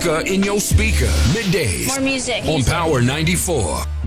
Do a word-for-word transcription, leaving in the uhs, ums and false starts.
in your speaker. Middays More music. on Power ninety-four.